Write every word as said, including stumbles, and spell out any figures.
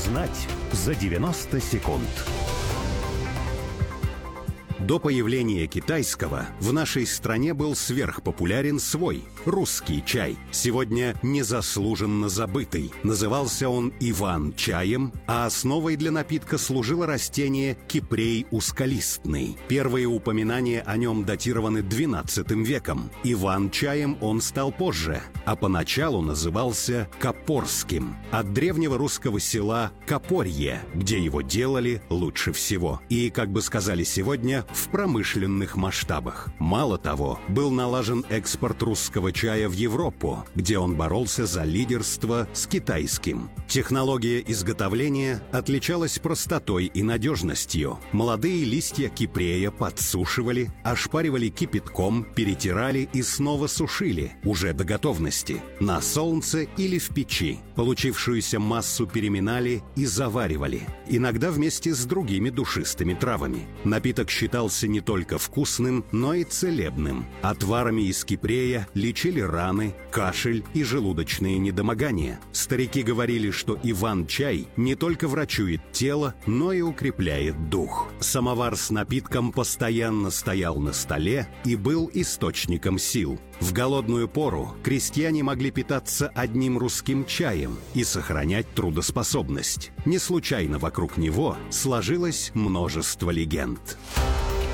Узнать за девяносто секунд. До появления китайского в нашей стране был сверхпопулярен свой, русский чай, сегодня незаслуженно забытый. Назывался он Иван-чаем, а основой для напитка служило растение кипрей узколистный. Первые упоминания о нем датированы двенадцатым веком. Иван-чаем он стал позже, а поначалу назывался Копорским, от древнего русского села Копорье, где его делали лучше всего. И, как бы сказали сегодня, в промышленных масштабах. Мало того, был налажен экспорт русского чая в Европу, где он боролся за лидерство с китайским. Технология изготовления отличалась простотой и надежностью. Молодые листья кипрея подсушивали, ошпаривали кипятком, перетирали и снова сушили, уже до готовности, на солнце или в печи. Получившуюся массу переминали и заваривали, иногда вместе с другими душистыми травами. Напиток считался не только вкусным, но и целебным. Отварами из кипрея лечили раны, кашель и желудочные недомогания. Старики говорили, что Иван-чай не только врачует тело, но и укрепляет дух. Самовар с напитком постоянно стоял на столе и был источником сил. В голодную пору крестьяне могли питаться одним русским чаем и сохранять трудоспособность. Не случайно вокруг него сложилось множество легенд.